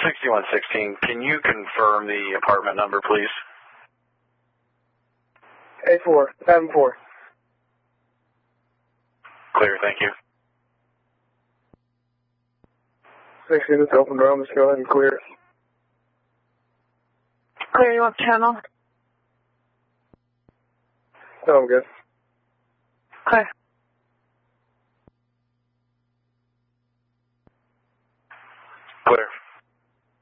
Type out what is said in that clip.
6116, can you confirm the apartment number, please? A474. Clear, thank you. 6 units open room, let's go ahead and clear it. Clear, you want channel? No, I'm good. Clear.